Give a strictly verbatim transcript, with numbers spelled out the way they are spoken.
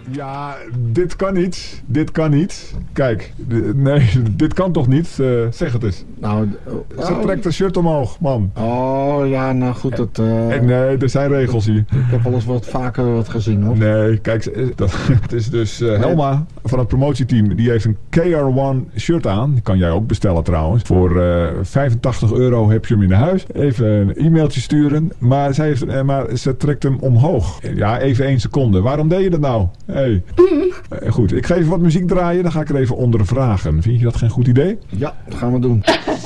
Ja, dit kan niet. Dit kan niet. Kijk, d- nee, dit kan toch niet? Uh, zeg het eens. Nou, uh, Ze oh. trekt de shirt omhoog, man. Oh, ja, nou goed. Dat, uh... En, nee, er zijn regels hier. Ik heb wel eens wat vaker wat gezien, hoor. Nee, kijk, dat, het is dus uh, Helma van het promotieteam. Die heeft een K R één shirt aan. Die kan jij ook bestellen trouwens. Voor uh, vijfentachtig euro heb je hem in huis. Even een e-mailtje sturen. Maar, zij heeft, uh, maar ze trekt hem omhoog. Ja, even één seconde. Waarom deed je dat nou? Hey. Uh, goed, ik ga even wat muziek draaien. Dan ga ik er even onder vragen. Vind je dat geen goed idee? Ja, dat gaan we doen.